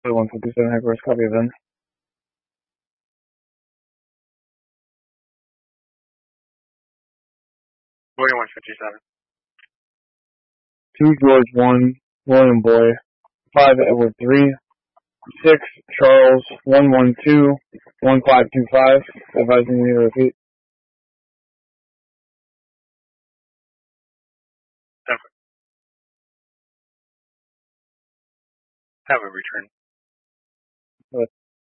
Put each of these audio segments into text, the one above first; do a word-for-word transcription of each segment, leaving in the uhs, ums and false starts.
Blue one fifty-seven, headquarters, copy of then. Boy one fifty-seven. two George one, William Boy, five Edward three, six Charles one one two, one five two five, advising me to repeat. Have a return. What?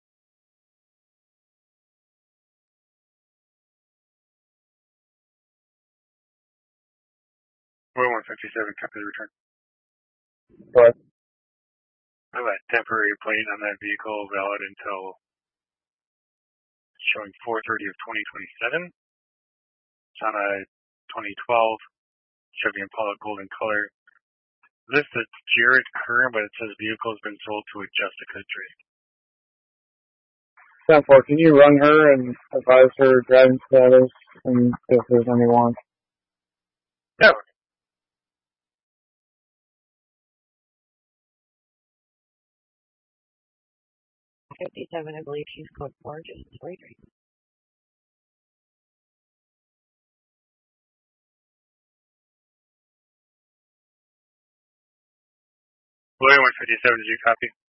Boy one fifty-seven, copy the return. What? I have a temporary plate on that vehicle valid until showing four thirty of twenty twenty-seven. It's on a twenty twelve Chevy Impala golden color. This is Jared Kern, but it says vehicle has been sold to a Jessica Drake. ten four, can you run her and advise her driving status and if there's any wrong? Yeah. fifty-seven, I believe she's code four, just wait. Boy one fifty-seven, did you copy?